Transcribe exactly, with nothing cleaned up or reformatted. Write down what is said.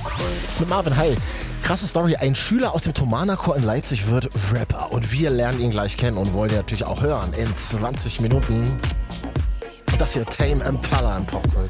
Das ist mit Marvin Heil. Krasse Story. Ein Schüler aus dem Thomanerchor in Leipzig wird Rapper. Und wir lernen ihn gleich kennen und wollen ihn natürlich auch hören in zwanzig Minuten. Das hier Tame Impala im Popkult.